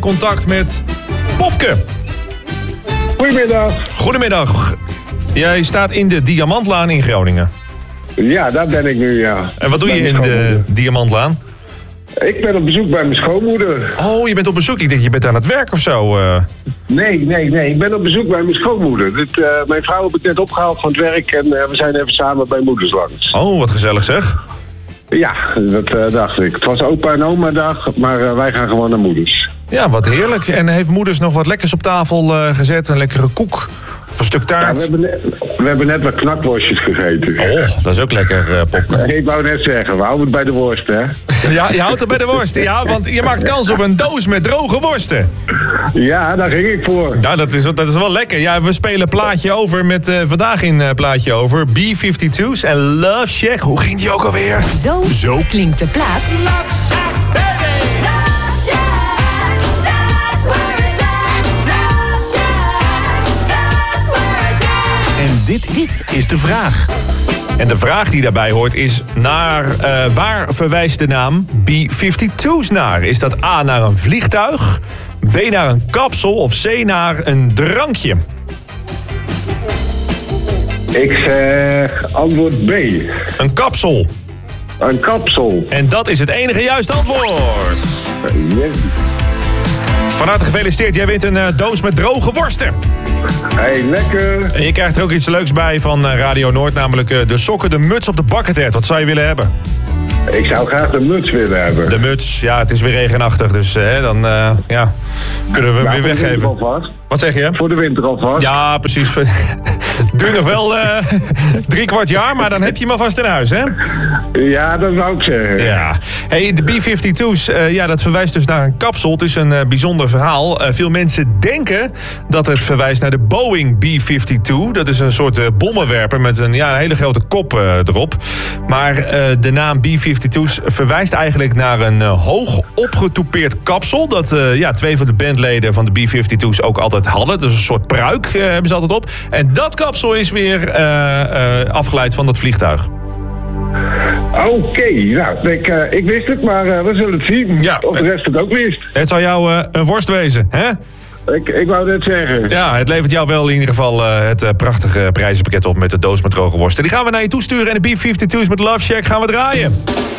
contact met Popke. Goedemiddag. Goedemiddag. Jij staat in de Diamantlaan in Groningen. Ja, daar ben ik nu, ja. En wat doe je in de Diamantlaan? Ik ben op bezoek bij mijn schoonmoeder. Oh, je bent op bezoek. Ik denk, je bent aan het werk of zo. Nee. Ik ben op bezoek bij mijn schoonmoeder. Mijn vrouw heb ik net opgehaald van het werk en we zijn even samen bij moeders langs. Oh, wat gezellig zeg. Ja, dat dacht ik. Het was opa en oma dag, maar wij gaan gewoon naar moeders. Ja, wat heerlijk. En heeft moeders nog wat lekkers op tafel gezet? Een lekkere koek? Of een stuk taart? Ja, we hebben net wat knakworstjes gegeten. Oh, dat is ook lekker, Popke. Ik wou net zeggen, we houden het bij de worst, hè? Ja, je houdt het bij de worsten, ja, want je maakt kans op een doos met droge worsten. Ja, daar ging ik voor. Nou, dat is wel lekker. Ja, we spelen Plaatje Over met vandaag in Plaatje Over B-52's en Love Shack. Hoe ging die ook alweer? Zo klinkt de plaat en dit is de vraag. En de vraag die daarbij hoort is naar waar verwijst de naam B-52's naar? Is dat A naar een vliegtuig, B naar een kapsel of C naar een drankje? Ik zeg antwoord B. Een kapsel. Een kapsel. En dat is het enige juiste antwoord. Yes. Van harte gefeliciteerd, jij wint een doos met droge worsten. Hey, lekker. En je krijgt er ook iets leuks bij van Radio Noord, namelijk de sokken, de muts of de buckethead. Wat zou je willen hebben? Ik zou graag de muts willen hebben. De muts, ja, het is weer regenachtig, dus dan kunnen we hem weer weggeven. Wat zeg je? Voor de winter alvast. Ja, precies. Duurt nog wel 3/4 jaar, maar dan heb je hem alvast in huis, hè? Ja, dat zou ik zeggen. Ja. Hey, de B-52's, dat verwijst dus naar een kapsel. Het is een bijzonder verhaal. Veel mensen denken dat het verwijst naar de Boeing B-52. Dat is een soort bommenwerper met een hele grote kop erop. Maar de naam B-52's verwijst eigenlijk naar een hoog opgetoupeerd kapsel. Dat 2 van de bandleden van de B-52's ook altijd hadden. Dus een soort pruik hebben ze altijd op. En dat kapsel is weer afgeleid van dat vliegtuig. Oké, nou, ik wist het, maar we zullen het zien. Ja, of de rest het ook wist. Het zou jou een worst wezen, hè? Ik wou net zeggen. Ja, het levert jou wel in ieder geval het prachtige prijzenpakket op met de doos met droge worsten. Die gaan we naar je toesturen en de B-52's met Love Shack gaan we draaien.